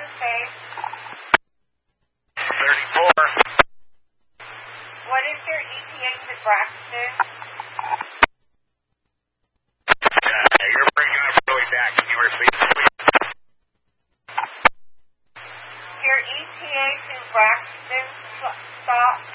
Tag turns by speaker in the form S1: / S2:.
S1: the same.
S2: 34.
S1: What is your ETA to Braxton?
S2: You're breaking up really bad. Can you repeat, please?
S1: Your ETA to Braxton stop